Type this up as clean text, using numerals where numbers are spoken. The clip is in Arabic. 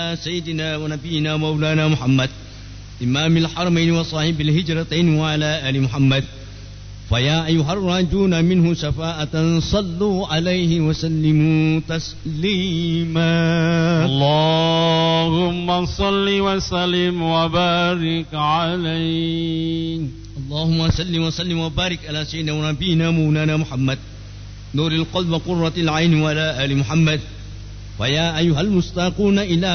سيدنا ونبينا مولانا محمد إمام الحرمين وصاحب الهجرتين وعلى آل محمد. فيا أيها الراجون منه شفاعة صلوا عليه وسلموا تسليما. اللهم صل وسلم وبارك عليه. اللهم صل وسلم وبارك على سيدنا ونبينا مولانا محمد نور القلب وقرة العين وعلى آل محمد. فيا أيها المستاقون إلى